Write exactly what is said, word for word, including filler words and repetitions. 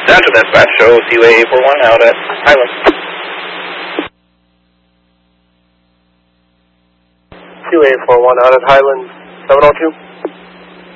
Central Dispatch, show C U A eight four one out at Highland. C U A eight four one out at Highland, seven oh two.